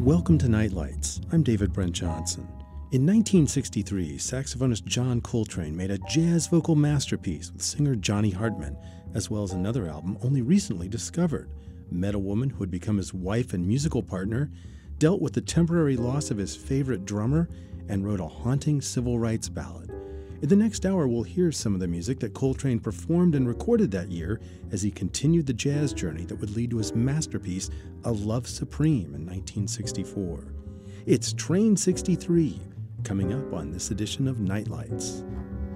Welcome to Nightlights. I'm David Brent Johnson. In 1963, saxophonist John Coltrane made a jazz vocal masterpiece with singer Johnny Hartman, as well as another album only recently discovered. Met a woman who would become his wife and musical partner, dealt with the temporary loss of his favorite drummer, and wrote a haunting civil rights ballad. In the next hour, we'll hear some of the music that Coltrane performed and recorded that year as he continued the jazz journey that would lead to his masterpiece, A Love Supreme, in 1964. It's Train 63, coming up on this edition of Nightlights.